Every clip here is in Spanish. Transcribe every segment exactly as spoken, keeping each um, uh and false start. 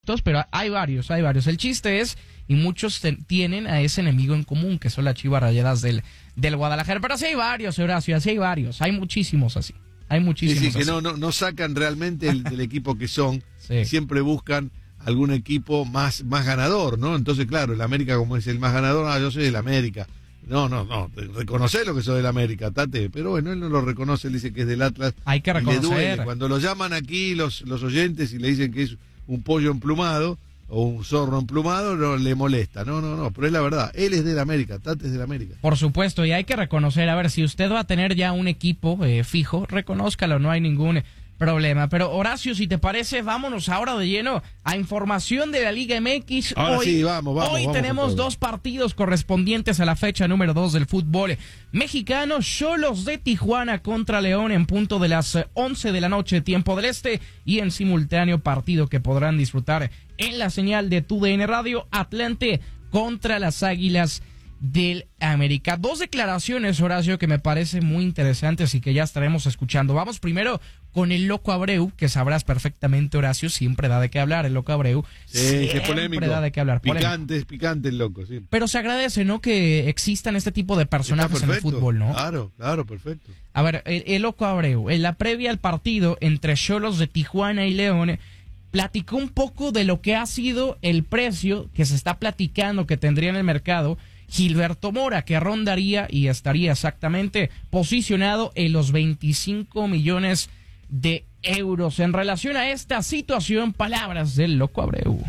estos, pero hay varios, hay varios. El chiste es, y muchos te, tienen a ese enemigo en común, que son las Chivas Rayadas del, del Guadalajara. Pero sí hay varios, Horacio, así hay varios, hay muchísimos así. Hay muchísimos sí, sí, que así. no, no, no sacan realmente el, del equipo que son, sí. Siempre buscan algún equipo más, más ganador, ¿no? Entonces, claro, el América, como es el más ganador, ah, yo soy del América. No, no, no, reconoce lo que soy del América, Tate, pero bueno, él no lo reconoce, él dice que es del Atlas. Hay que reconocer. Y le duele. Cuando lo llaman aquí los, los oyentes y le dicen que es un pollo emplumado o un zorro emplumado, no le molesta. No, no, no, pero es la verdad, él es del América, Tate es del América. Por supuesto, y hay que reconocer, a ver, si usted va a tener ya un equipo eh, fijo, reconózcalo, no hay ningún problema. Pero Horacio, si te parece, vámonos ahora de lleno a información de la Liga M X. Ahora hoy, sí, vamos, vamos. Hoy vamos tenemos dos partidos correspondientes a la fecha número dos del fútbol mexicano. Xolos de Tijuana contra León en punto de las once de la noche, tiempo del este, y en simultáneo partido que podrán disfrutar en la señal de Tu D N Radio, Atlante contra las Águilas del América. Dos declaraciones, Horacio, que me parecen muy interesantes y que ya estaremos escuchando. Vamos primero con el Loco Abreu, que sabrás perfectamente, Horacio, siempre da de qué hablar el Loco Abreu. Sí, siempre es polémico. da de qué hablar. Picante, es picante el Loco, sí. Pero se agradece, ¿no?, que existan este tipo de personajes en el fútbol, ¿no? Claro, claro, perfecto. A ver, el, el Loco Abreu, en la previa al partido entre Xolos de Tijuana y León, platicó un poco de lo que ha sido el precio que se está platicando que tendría en el mercado Gilberto Mora, que rondaría y estaría exactamente posicionado en los veinticinco millones de euros. En relación a esta situación, palabras del Loco Abreu.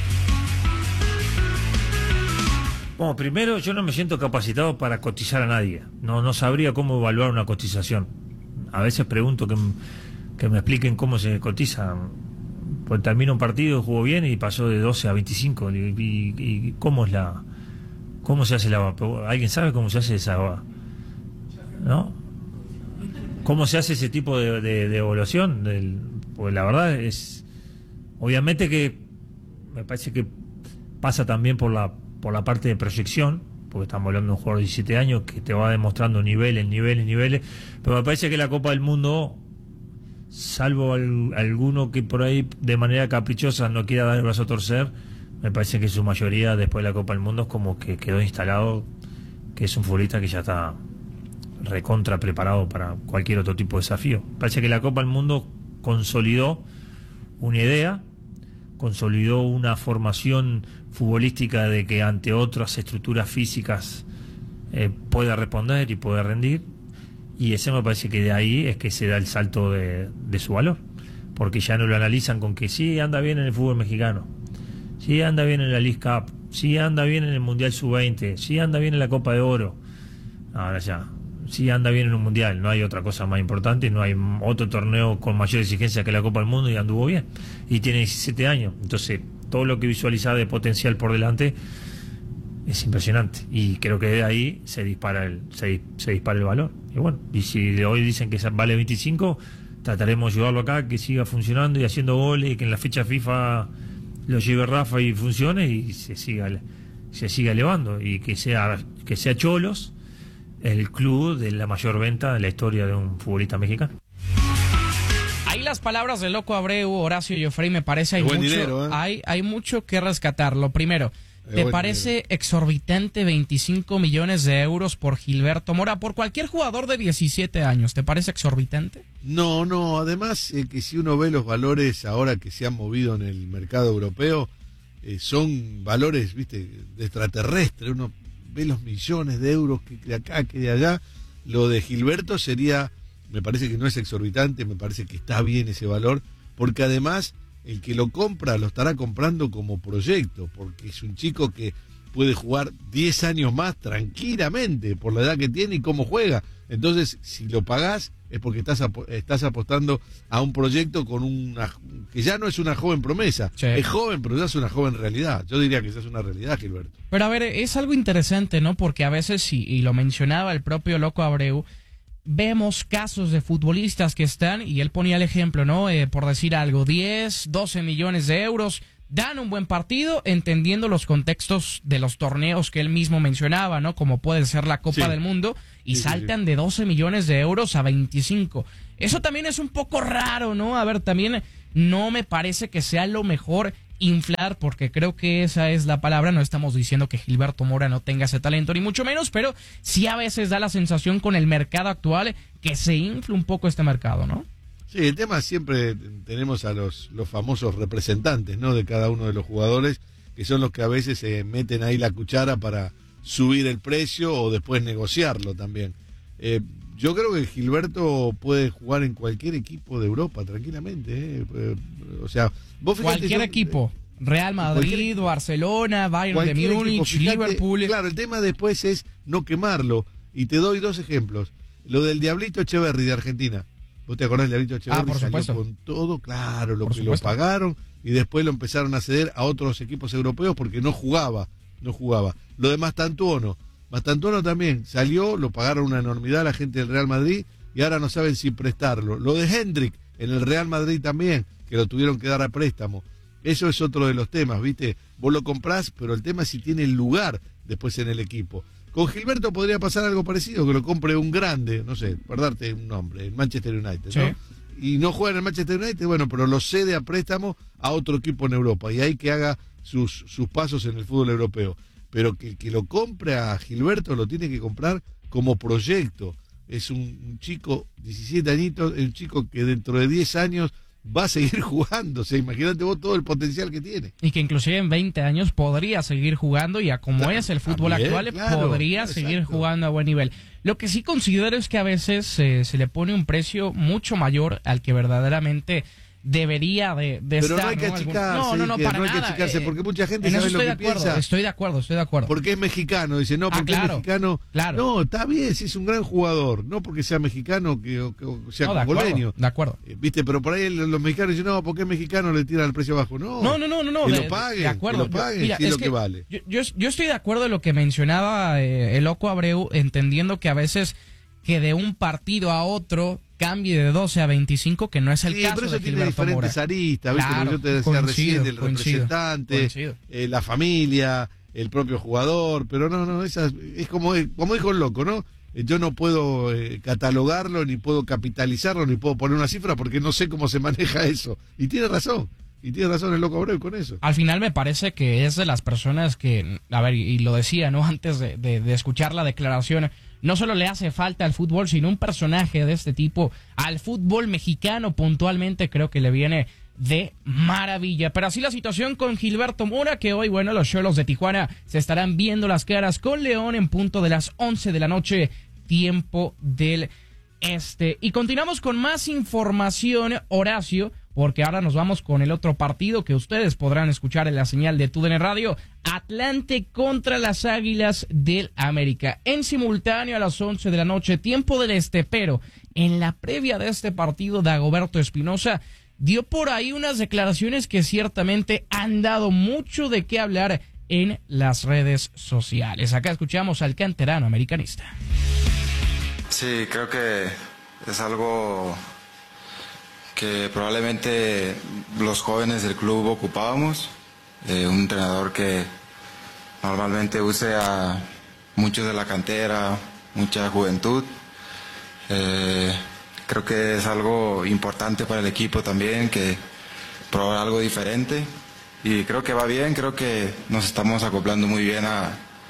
Bueno, primero, yo no me siento capacitado para cotizar a nadie. No, no sabría cómo evaluar una cotización. A veces pregunto que, que me expliquen cómo se cotiza. Pues termina un partido, jugó bien y pasó de doce a veinticinco. Y, y, y cómo es la... ¿Cómo se hace la... ¿Alguien sabe cómo se hace esa... ¿no? ¿Cómo se hace ese tipo de, de, de evaluación? Del, pues la verdad es... Obviamente que me parece que pasa también por la por la parte de proyección, porque estamos hablando de un jugador de diecisiete años que te va demostrando niveles, niveles, niveles, pero me parece que la Copa del Mundo, salvo al, alguno que por ahí de manera caprichosa no quiera dar el brazo a torcer, me parece que su mayoría después de la Copa del Mundo es como que quedó instalado, que es un futbolista que ya está recontra preparado para cualquier otro tipo de desafío. Parece que la Copa del Mundo consolidó una idea, consolidó una formación futbolística de que ante otras estructuras físicas eh, pueda responder y pueda rendir, y ese me parece que de ahí es que se da el salto de, de su valor, porque ya no lo analizan con que sí anda bien en el fútbol mexicano, sí anda bien en la League Cup, sí anda bien en el Mundial sub veinte, sí anda bien en la Copa de Oro. Ahora ya, sí anda bien en un Mundial, no hay otra cosa más importante, no hay otro torneo con mayor exigencia que la Copa del Mundo y anduvo bien. Y tiene diecisiete años, entonces todo lo que visualiza de potencial por delante es impresionante. Y creo que de ahí se dispara el, se, se dispara el valor. Y bueno, y si de hoy dicen que vale veinticinco, trataremos de ayudarlo acá, que siga funcionando y haciendo goles, y que en la fecha FIFA lo lleve Rafa y funcione y se siga, se siga elevando, y que sea, que sea Xolos el club de la mayor venta de la historia de un futbolista mexicano. Ahí las palabras del Loco Abreu, Horacio Joffrey, me parece hay mucho, dinero, ¿eh? hay, hay mucho que rescatar. Lo primero, ¿te parece dinero. exorbitante veinticinco millones de euros por Gilberto Mora, por cualquier jugador de diecisiete años? ¿Te parece exorbitante? No, no, además eh, que si uno ve los valores ahora que se han movido en el mercado europeo, eh, son valores, viste, de extraterrestre. Uno ve los millones de euros que de acá, que de allá. Lo de Gilberto sería, me parece que no es exorbitante, me parece que está bien ese valor, porque además el que lo compra lo estará comprando como proyecto, porque es un chico que puede jugar diez años más tranquilamente por la edad que tiene y cómo juega. Entonces, si lo pagás es porque estás ap- estás apostando a un proyecto con una que ya no es una joven promesa, sí. Es joven, pero ya es una joven realidad. Yo diría que esa es una realidad, Gilberto. Pero a ver, es algo interesante, ¿no? Porque a veces, y, y lo mencionaba el propio Loco Abreu, vemos casos de futbolistas que están, y él ponía el ejemplo, ¿no? Eh, por decir algo, diez, doce millones de euros, dan un buen partido, entendiendo los contextos de los torneos que él mismo mencionaba, ¿no? Como puede ser la Copa Sí. del Mundo, y Sí, saltan sí, sí. de doce millones de euros a veinticinco. Eso también es un poco raro, ¿no? A ver, también no me parece que sea lo mejor inflar, porque creo que esa es la palabra. No estamos diciendo que Gilberto Mora no tenga ese talento, ni mucho menos, pero sí a veces da la sensación con el mercado actual que se infla un poco este mercado, ¿no? Sí, el tema siempre tenemos a los, los famosos representantes, ¿no?, de cada uno de los jugadores, que son los que a veces se meten ahí la cuchara para subir el precio o después negociarlo también. Eh, yo creo que Gilberto puede jugar en cualquier equipo de Europa tranquilamente, ¿eh? Eh, o sea, vos fíjate, cualquier yo, equipo, Real Madrid, cualquier, Barcelona, Bayern de Múnich, Liverpool. Claro, el tema después es no quemarlo, y te doy dos ejemplos. Lo del Diablito Echeverri de Argentina. ¿Vos te acordás del Diablito Echeverri? Ah, por salió supuesto. Con todo, claro, lo por que supuesto. lo pagaron, y después lo empezaron a ceder a otros equipos europeos porque no jugaba, no jugaba. Lo de Mastantuono, Mastantuono también salió, lo pagaron una enormidad a la gente del Real Madrid y ahora no saben si prestarlo. Lo de Hendrik en el Real Madrid también, que lo tuvieron que dar a préstamo. Eso es otro de los temas, ¿viste? Vos lo comprás, pero el tema es si tiene lugar después en el equipo. Con Gilberto podría pasar algo parecido, que lo compre un grande, no sé, por darte un nombre, el Manchester United, ¿no? Sí. Y no juega en el Manchester United, bueno, pero lo cede a préstamo a otro equipo en Europa, y ahí que haga sus, sus pasos en el fútbol europeo. Pero que, que lo compre a Gilberto lo tiene que comprar como proyecto. Es un, un chico, diecisiete añitos, un chico que dentro de diez años va a seguir jugando. O sea, imagínate vos todo el potencial que tiene. Y que inclusive en veinte años podría seguir jugando, y a como claro, es el fútbol también, actual, claro, podría exacto. seguir jugando a buen nivel. Lo que sí considero es que a veces eh, se le pone un precio mucho mayor al que verdaderamente debería de, de pero estar. no hay que ¿no? achicarse, no, no, no, para no hay que nada. achicarse, porque mucha gente sabe lo que acuerdo, piensa. Estoy de acuerdo, estoy de acuerdo. Porque es mexicano, dice, no, porque ah, claro, es mexicano. Claro. No, está bien, si es un gran jugador, no porque sea mexicano que, o, o sea no, congoleño. De acuerdo. Eh, Viste, pero por ahí los mexicanos dicen, no, porque es mexicano le tiran el precio bajo. No, no, no, no, no, no que de, lo paguen, de acuerdo. que lo paguen, Mira, si es, es lo que, que vale. Yo, yo, yo estoy de acuerdo en lo que mencionaba eh, el Loco Abreu, entendiendo que a veces que de un partido a otro cambie de doce a veinticinco, que no es el sí, caso pero eso de tiene Gilberto diferentes Mora. aristas, ¿viste? Claro, yo te decía coincido, recién, el coincido, representante, coincido. Eh, la familia, el propio jugador, pero no, no, esas, es como, como dijo el Loco, ¿no? Yo no puedo eh, catalogarlo, ni puedo capitalizarlo, ni puedo poner una cifra porque no sé cómo se maneja eso. Y tiene razón. Y tiene razón el Loco Abreu con eso. Al final me parece que es de las personas que, a ver, y lo decía, ¿no? Antes de, de, de escuchar la declaración, no solo le hace falta al fútbol, sino un personaje de este tipo al fútbol mexicano puntualmente, creo que le viene de maravilla. Pero así la situación con Gilberto Mora, que hoy, bueno, los Xolos de Tijuana se estarán viendo las caras con León en punto de las once de la noche, tiempo del este. Y continuamos con más información, Horacio, porque ahora nos vamos con el otro partido que ustedes podrán escuchar en la señal de TUDN Radio, Atlante contra las Águilas del América, en simultáneo a las once de la noche, tiempo del este. Pero en la previa de este partido, Dagoberto Espinosa dio por ahí unas declaraciones que ciertamente han dado mucho de qué hablar en las redes sociales. Acá escuchamos al canterano americanista. Sí, creo que es algo que probablemente los jóvenes del club ocupábamos, eh, un entrenador que normalmente use a muchos de la cantera, mucha juventud. Eh, creo que es algo importante para el equipo también, que probar algo diferente, y creo que va bien, creo que nos estamos acoplando muy bien a,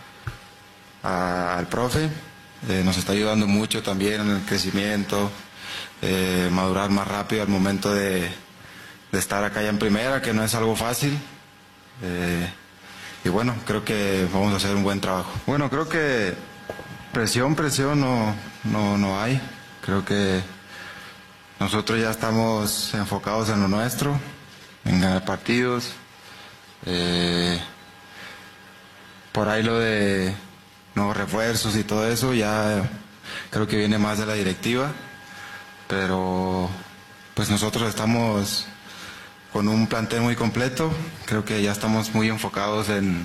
a, al profe, eh, nos está ayudando mucho también en el crecimiento. Eh, madurar más rápido al momento de, de estar acá ya en primera, que no es algo fácil, eh, y bueno, creo que vamos a hacer un buen trabajo. Bueno, creo que presión, presión no, no, no hay. Creo que nosotros ya estamos enfocados en lo nuestro, en ganar partidos. Eh, por ahí lo de nuevos refuerzos y todo eso ya creo que viene más de la directiva. Pero pues nosotros estamos con un plantel muy completo, creo que ya estamos muy enfocados en,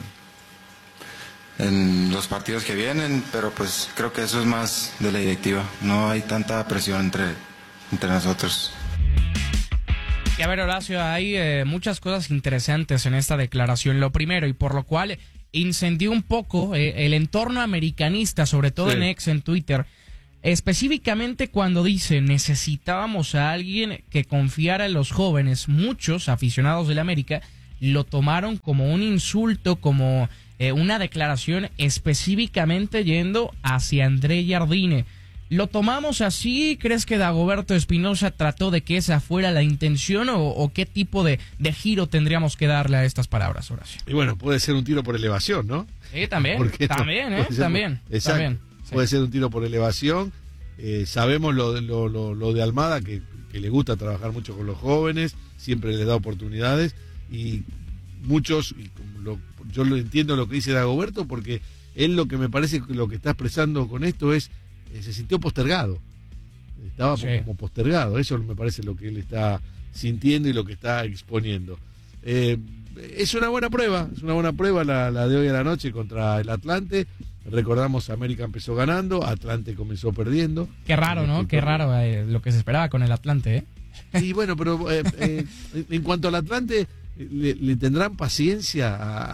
en los partidos que vienen, pero pues creo que eso es más de la directiva, no hay tanta presión entre, entre nosotros. Y a ver, Horacio, hay eh, muchas cosas interesantes en esta declaración. Lo primero, y por lo cual incendió un poco eh, el entorno americanista, sobre todo sí. en X, en Twitter, específicamente cuando dice necesitábamos a alguien que confiara en los jóvenes, muchos aficionados del América lo tomaron como un insulto, como eh, una declaración específicamente yendo hacia André Jardine. ¿Lo tomamos así? ¿Crees que Dagoberto Espinosa trató de que esa fuera la intención o, o qué tipo de, de giro tendríamos que darle a estas palabras, Horacio? Y bueno, puede ser un tiro por elevación, ¿no? Sí, también, también, ¿eh? También, exacto, también. Sí. Puede ser un tiro por elevación. Eh, sabemos lo, lo, lo, lo de Almada, que, que le gusta trabajar mucho con los jóvenes, siempre les da oportunidades y muchos, y lo, yo lo entiendo lo que dice Dagoberto, porque él lo que me parece que lo que está expresando con esto es se sintió postergado, estaba sí. como postergado, eso me parece lo que él está sintiendo y lo que está exponiendo. Eh, es una buena prueba, es una buena prueba la, la de hoy a la noche contra el Atlante. Recordamos, América empezó ganando, Atlante comenzó perdiendo. Qué raro, ¿no? Qué raro eh, lo que se esperaba con el Atlante, ¿eh? Sí, bueno, pero eh, eh, en cuanto al Atlante, ¿le, le tendrán paciencia a, a, a,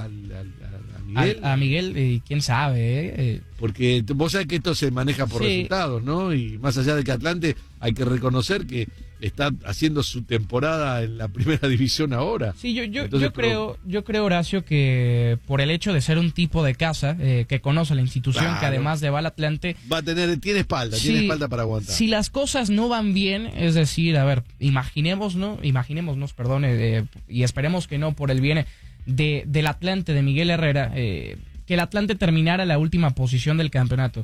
a Miguel? A, a Miguel, eh, quién sabe, ¿eh? Porque vos sabés que esto se maneja por sí. resultados, ¿no? Y más allá de que Atlante, hay que reconocer que está haciendo su temporada en la primera división ahora. Sí, yo yo, Entonces, yo creo, pero... yo creo, Horacio, que por el hecho de ser un tipo de casa eh, que conoce la institución, claro, que además de va al Atlante, va a tener, tiene espalda, sí, tiene espalda para aguantar. Si las cosas no van bien, es decir, a ver, imaginemos, ¿no? Imaginémonos, perdón, eh, y esperemos que no, por el bien de del Atlante, de Miguel Herrera, eh, que el Atlante terminara la última posición del campeonato.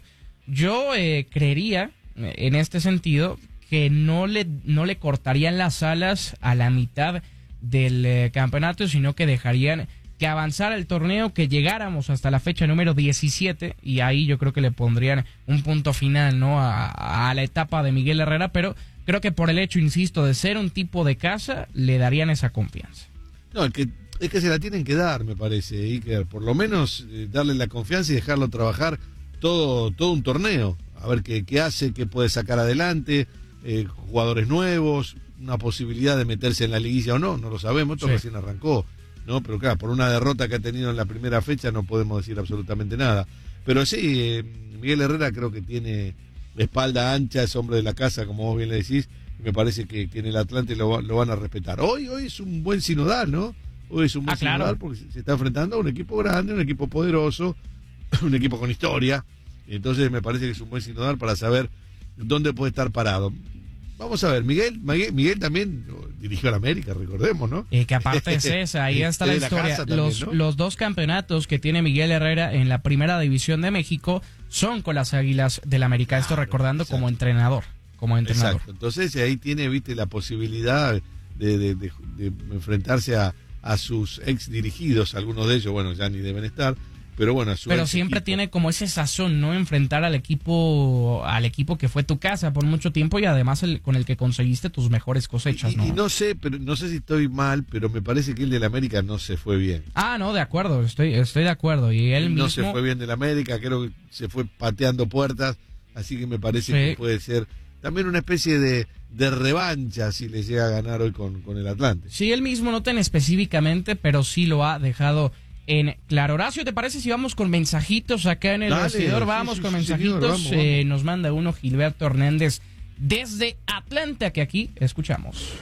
Yo eh, creería, en este sentido, que no le, no le cortarían las alas a la mitad del eh, campeonato, sino que dejarían que avanzara el torneo, que llegáramos hasta la fecha número diecisiete, y ahí yo creo que le pondrían un punto final, ¿no? a, a la etapa de Miguel Herrera, pero creo que por el hecho, insisto, de ser un tipo de casa, le darían esa confianza. No, el que es que se la tienen que dar, me parece, Iker, por lo menos eh, darle la confianza y dejarlo trabajar todo, todo un torneo, a ver qué, qué hace, qué puede sacar adelante, eh, jugadores nuevos, una posibilidad de meterse en la liguilla o no, no lo sabemos, esto sí. recién arrancó, ¿no? Pero claro, por una derrota que ha tenido en la primera fecha no podemos decir absolutamente nada. Pero sí, eh, Miguel Herrera creo que tiene espalda ancha, es hombre de la casa, como vos bien le decís, y me parece que, que en el Atlante lo, lo van a respetar. Hoy, hoy es un buen sinodal, ¿no? Hoy es un buen ah, sinodal claro. porque se está enfrentando a un equipo grande, un equipo poderoso, un equipo con historia. Entonces me parece que es un buen sinodal para saber dónde puede estar parado. Vamos a ver, Miguel Miguel, Miguel también dirigió a la América, recordemos, ¿no? Y que aparte es esa, ahí está la historia. La también, los, ¿no? los dos campeonatos que tiene Miguel Herrera en la primera división de México son con las Águilas del América. Claro, esto recordando exacto. como entrenador. Como entrenador. Exacto. Entonces ahí tiene, viste, la posibilidad de, de, de, de enfrentarse a, a sus ex dirigidos, algunos de ellos, bueno, ya ni deben estar. Pero bueno, pero siempre equipo. Tiene como ese sazón, ¿no? Enfrentar al equipo al equipo que fue tu casa por mucho tiempo y además el, con el que conseguiste tus mejores cosechas, y, ¿no? Y no sé, pero no sé si estoy mal, pero me parece que el del América no se fue bien. Ah, no, de acuerdo, estoy estoy de acuerdo. Y él no mismo... se fue bien del América, creo que se fue pateando puertas, así que me parece sí. que puede ser también una especie de, de revancha si le llega a ganar hoy con, con el Atlante. Sí, él mismo no tan específicamente, pero sí lo ha dejado en claro. Horacio, ¿te parece si vamos con mensajitos acá en el Dale, vestidor? Vamos sí, sí, con sí, mensajitos. Señor, vamos, eh, vamos. Nos manda uno Gilberto Hernández desde Atlanta, que aquí escuchamos.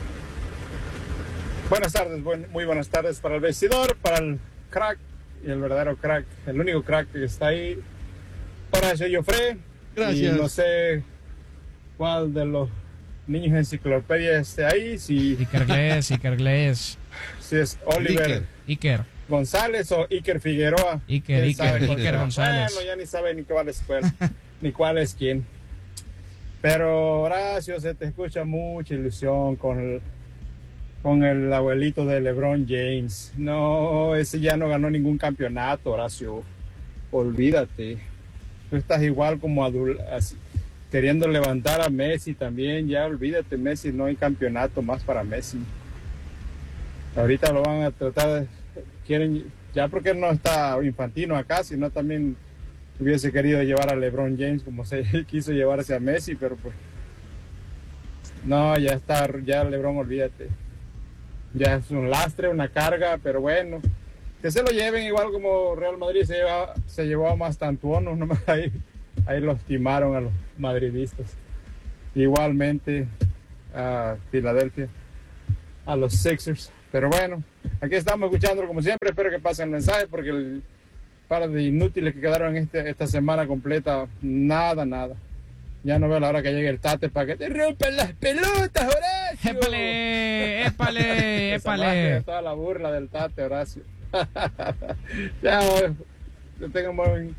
Buenas tardes, buen, muy buenas tardes para el vestidor, para el crack y el verdadero crack, el único crack que está ahí. Horacio Joffre. Gracias. Y no sé cuál de los niños enciclopedia esté ahí, si... Iker Gles, Iker Gles. Si es Oliver. Iker. Iker. González o Iker Figueroa. Iker, Iker, Iker González. Bueno, ya ni sabe ni cuál es cuál, ni cuál es quién. Pero Horacio, se te escucha mucha ilusión con el, con el abuelito de LeBron James. No, ese ya no ganó ningún campeonato, Horacio. Olvídate. Tú estás igual como adul así, queriendo levantar a Messi también. Ya olvídate, Messi, no hay campeonato más para Messi. Ahorita lo van a tratar de... Quieren, ya porque no está Infantino acá, sino también hubiese querido llevar a LeBron James como se quiso llevarse a Messi, pero pues no, ya está, ya LeBron, olvídate, ya es un lastre, una carga, pero bueno, que se lo lleven igual como Real Madrid se, lleva, se llevó a Mastantuono, nomás ahí, ahí los timaron a los madridistas, igualmente a Filadelfia, a los Sixers. Pero bueno, aquí estamos escuchándolo como siempre. Espero que pasen el mensaje porque el par de inútiles que quedaron este, esta semana completa, nada, nada. Ya no veo la hora que llegue el Tate para que te rompan las pelotas, Horacio. ¡Épale! ¡Épale! ¡Épale! Toda la burla del Tate, Horacio. Ya, que tengan un buen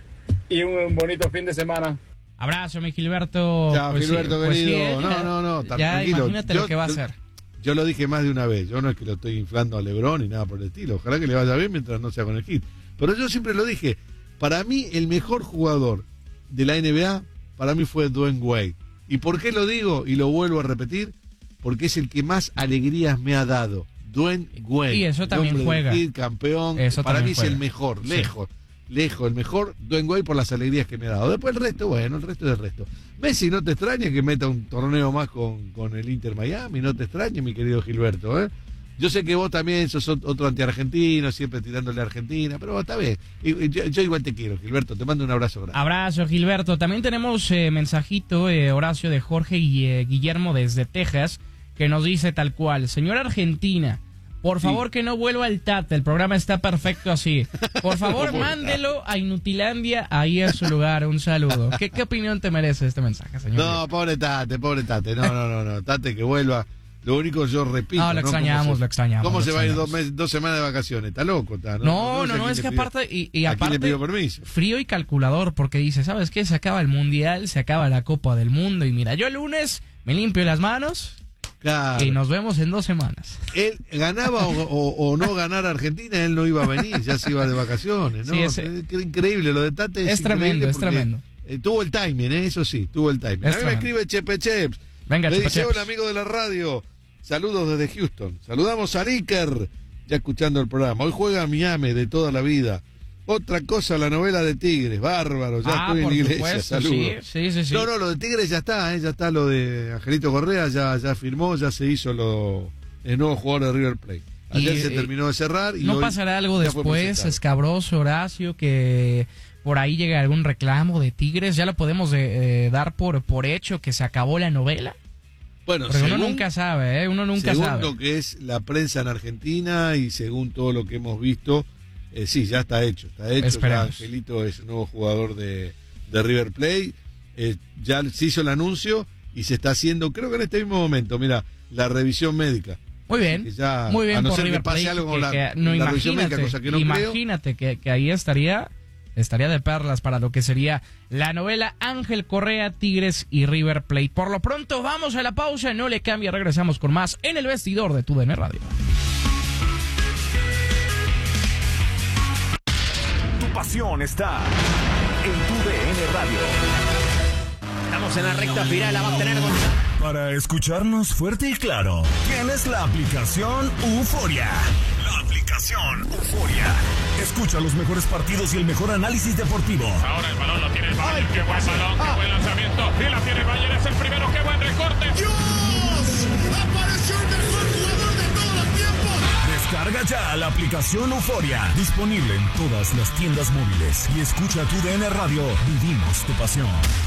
y un bonito fin de semana. Abrazo, mi Gilberto. Chao, pues Gilberto, sí, querido. Pues sí, no, ya, no, no, ya tranquilo. imagínate yo, lo que va a yo, hacer. Yo lo dije más de una vez. Yo no es que lo estoy inflando a LeBron ni nada por el estilo. Ojalá que le vaya bien mientras no sea con el Heat. Pero yo siempre lo dije. Para mí, el mejor jugador de la N B A, para mí fue Dwayne Wade. ¿Y por qué lo digo? Y lo vuelvo a repetir. Porque es el que más alegrías me ha dado. Dwayne Wade. Y eso también hombre juega. del Heat, campeón. Eso para mí es juega. el mejor, Sí. lejos. Lejos, el mejor Dwayne Wade por las alegrías que me ha dado. Después el resto, bueno, el resto es el resto. Messi, no te extraña que meta un torneo más con, con el Inter Miami, no te extraña, mi querido Gilberto, ¿eh? Yo sé que vos también sos otro antiargentino, siempre tirándole a Argentina, pero está bien. Y, y yo, yo igual te quiero, Gilberto, te mando un abrazo grande. Abrazo, Gilberto. También tenemos eh, mensajito, eh, Horacio, de Jorge y eh, Guillermo desde Texas, que nos dice tal cual: señora Argentina, por favor, sí, que no vuelva el Tata, el programa está perfecto así. Por favor, mándelo a Inutilandia, ahí es su lugar. Un saludo. ¿Qué, qué opinión te merece este mensaje, señor? No, pobre Tate, pobre Tate. No, no, no, no. Tate que vuelva. Lo único yo repito. No, lo extrañamos, ¿no? se, lo extrañamos. ¿Cómo lo se va a ir extrañamos. dos, meses, dos semanas de vacaciones? Está loco, está. No, no, no, no es que pidió, aparte, y, y aparte, le pidió permiso. Frío y calculador, porque dice, ¿sabes qué? Se acaba el Mundial, se acaba la Copa del Mundo, y mira, yo el lunes me limpio las manos. Claro. Y nos vemos en dos semanas. Él ganaba o, o, o no ganara Argentina, él no iba a venir, ya se iba de vacaciones, ¿no? Sí, es, es increíble, lo de Tate es, es tremendo, es tremendo. Eh, tuvo el timing, ¿eh? Eso sí, tuvo el timing. Es a mí tremendo. me escribe Chepe Cheps. Venga, Le Chepe dice, Cheps. hola amigo de la radio, saludos desde Houston. Saludamos a Níker, ya escuchando el programa. Hoy juega Miami de toda la vida. Otra cosa, la novela de Tigres, bárbaro, ya ah, estoy en la iglesia, supuesto, saludos. Sí, sí, sí, sí. No, no, lo de Tigres ya está, ¿eh? Ya está lo de Angelito Correa, ya, ya firmó, ya se hizo lo, el nuevo jugador de River Plate. Ayer y, se terminó de cerrar. Y ¿No hoy pasará algo después, escabroso, Horacio, que por ahí llegue algún reclamo de Tigres? ¿Ya lo podemos eh, dar por, por hecho que se acabó la novela? Bueno, porque según, uno nunca sabe, ¿eh? Uno nunca según sabe. Según lo que es la prensa en Argentina y según todo lo que hemos visto, eh, sí, ya está hecho. Está hecho. Ya Angelito es nuevo jugador de, de River Plate. Eh, ya se hizo el anuncio y se está haciendo, creo que en este mismo momento, mira, la revisión médica. Muy bien, ya, muy bien a no por ser River que pase Plate, algo con que, la, que, no, la revisión médica, cosa que no imagínate creo. Que, que ahí estaría estaría de perlas para lo que sería la novela Ángel Correa, Tigres y River Plate. Por lo pronto vamos a la pausa, no le cambia, regresamos con más en el vestidor de Tu D N Radio. Tu pasión está en Tu D N Radio. Estamos en la recta final, la va a tener con... Para escucharnos fuerte y claro, tienes la aplicación Euforia. La aplicación Euforia. Escucha los mejores partidos y el mejor análisis deportivo. Ahora el balón lo tiene el Bayern. Qué buen balón, qué buen lanzamiento. Y la tiene el Bayern, es el primero, qué buen recorte. ¡Dios! ¡Apareció el mejor jugador de todos los tiempos! Descarga ya la aplicación Euforia. Disponible en todas las tiendas móviles. Y escucha Tu D N Radio. Vivimos tu pasión.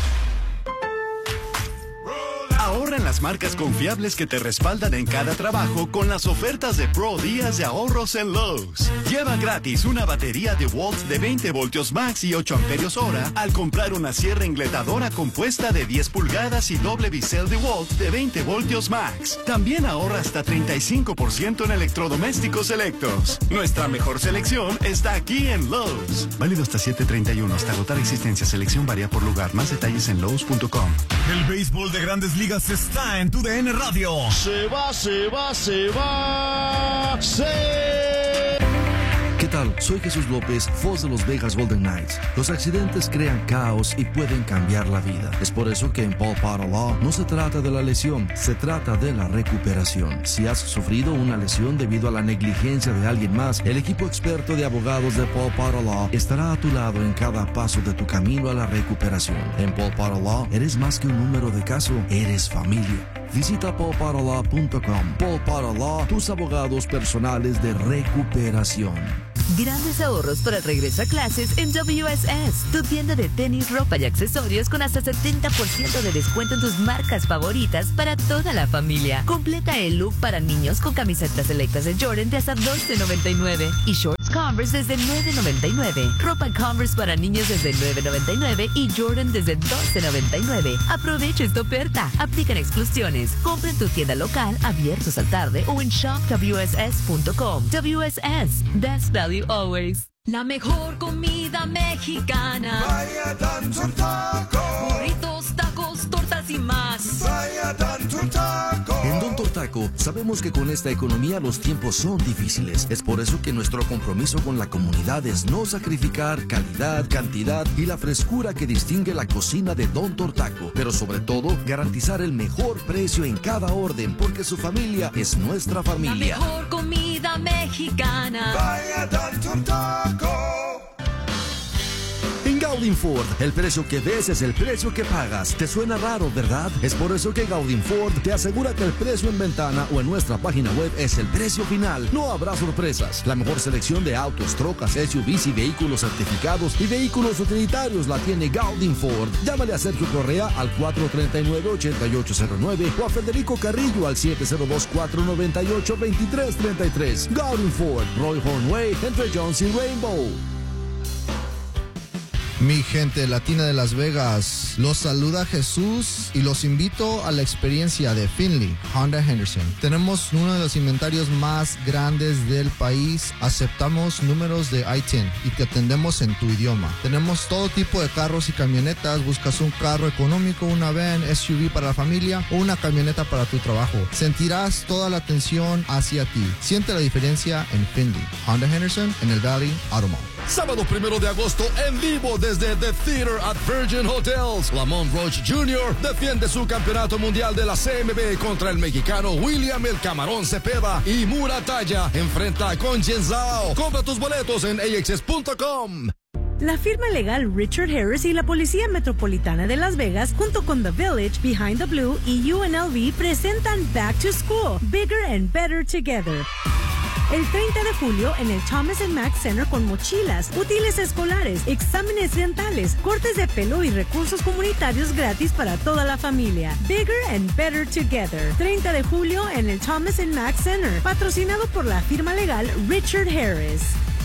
Ahorra en las marcas confiables que te respaldan en cada trabajo con las ofertas de Pro Días de ahorros en Lowe's. Lleva gratis una batería de Waltz de veinte voltios max y ocho amperios hora al comprar una sierra engletadora compuesta de diez pulgadas y doble bisel de Waltz de veinte voltios max. También ahorra hasta treinta y cinco por ciento en electrodomésticos selectos. Nuestra mejor selección está aquí en Lowe's. Válido hasta siete treinta y uno, hasta agotar existencia. Selección varía por lugar. Más detalles en Lowe's punto com. El béisbol de Grandes Ligas está en Tu D N Radio. Se va, se va, se va, se... ¿Qué tal? Soy Jesús López, voz de los Vegas Golden Knights. Los accidentes crean caos y pueden cambiar la vida. Es por eso que en Paul Potter Law no se trata de la lesión, se trata de la recuperación. Si has sufrido una lesión debido a la negligencia de alguien más, el equipo experto de abogados de Paul Potter Law estará a tu lado en cada paso de tu camino a la recuperación. En Paul Potter Law eres más que un número de caso, eres familia. Visita paul potter law punto com. Paul Potter Law, tus abogados personales de recuperación. Grandes ahorros para el regreso a clases en W S S, tu tienda de tenis, ropa y accesorios con hasta setenta por ciento de descuento en tus marcas favoritas para toda la familia. Completa el look para niños con camisetas selectas de Jordan de hasta doce noventa y nueve y shorts Converse desde nueve noventa y nueve. Ropa Converse para niños desde nueve noventa y nueve y Jordan desde doce noventa y nueve. Aprovecha esta oferta. Aplican exclusiones. Compra en tu tienda local, abiertos al tarde o en shop w s s punto com. W S S, best value always. La mejor comida mexicana. Vaya Tanto Taco. Burritos, tacos, tortas y más. Vaya Tanto Taco. En Don Tortaco sabemos que con esta economía los tiempos son difíciles. Es por eso que nuestro compromiso con la comunidad es no sacrificar calidad, cantidad y la frescura que distingue la cocina de Don Tortaco. Pero sobre todo, garantizar el mejor precio en cada orden, porque su familia es nuestra familia. La mejor comida mexicana. Vaya Tanto Taco. En Gaudin Ford, el precio que ves es el precio que pagas. ¿Te suena raro, verdad? Es por eso que Gaudin Ford te asegura que el precio en ventana o en nuestra página web es el precio final. No habrá sorpresas. La mejor selección de autos, trocas, S U Vs y vehículos certificados y vehículos utilitarios la tiene Gaudin Ford. Llámale a Sergio Correa al cuatro tres nueve, ocho ocho cero nueve o a Federico Carrillo al siete cero dos, cuatro nueve ocho, dos tres tres tres. Gaudin Ford, Roy Horn Way, entre Jones y Rainbow. Mi gente latina de Las Vegas, los saluda Jesús y los invito a la experiencia de Finley Honda Henderson. Tenemos uno de los inventarios más grandes del país, aceptamos números de I diez y te atendemos en tu idioma. Tenemos todo tipo de carros y camionetas, buscas un carro económico, una van, S U V para la familia o una camioneta para tu trabajo. Sentirás toda la atención hacia ti. Siente la diferencia en Finley Honda Henderson en el Valley Auto Mall. Sábado primero de agosto en vivo desde The Theater at Virgin Hotels. Lamont Roach junior defiende su campeonato mundial de la C M B contra el mexicano William El Camarón Cepeda y Muratalla enfrenta a Conjen Zhao. Compra tus boletos en a x s punto com. La firma legal Richard Harris y la Policía Metropolitana de Las Vegas, junto con The Village, Behind the Blue y U N L V, presentan Back to School, Bigger and Better Together. El treinta de julio en el Thomas and Mack Center con mochilas, útiles escolares, exámenes dentales, cortes de pelo y recursos comunitarios gratis para toda la familia. Bigger and Better Together. treinta de julio en el Thomas and Mack Center, patrocinado por la firma legal Richard Harris.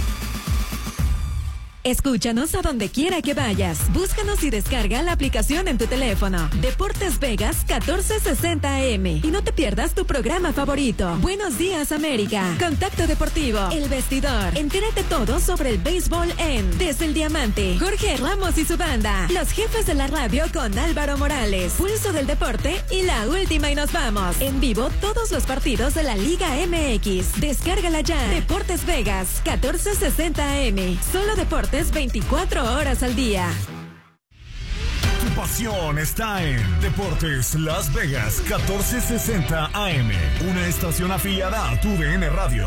Escúchanos a donde quiera que vayas. Búscanos y descarga la aplicación en tu teléfono. Deportes Vegas catorce sesenta A M. Y no te pierdas tu programa favorito. Buenos días, América. Contacto Deportivo. El Vestidor. Entérate todo sobre el béisbol en Desde el Diamante. Jorge Ramos y su banda. Los jefes de la radio con Álvaro Morales. Pulso del Deporte y la última y nos vamos. En vivo todos los partidos de la Liga M X. Descárgala ya. Deportes Vegas catorce sesenta A M. Solo deportes veinticuatro horas al día. Tu pasión está en Deportes Las Vegas catorce sesenta A M, una estación afiliada a tu D N Radio.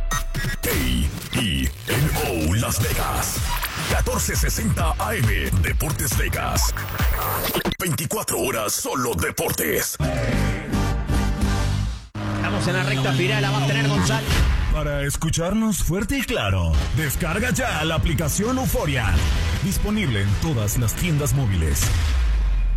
A E N O Las Vegas catorce sesenta A M, Deportes Vegas. veinticuatro horas solo deportes. Estamos en la recta final, la va a tener González. Para escucharnos fuerte y claro, descarga ya la aplicación Euforia. Disponible en todas las tiendas móviles.